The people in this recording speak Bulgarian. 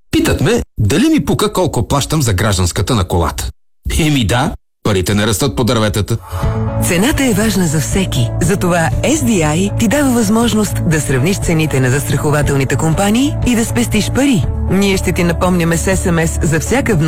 Питат ме, дали ми пука колко плащам за гражданската на колата. Еми да, парите не растат по дърветата. Цената е важна за всеки. Затова SDI ти дава възможност да сравниш цените на застрахователните компании и да спестиш пари. Ние ще ти напомняме с SMS за всяка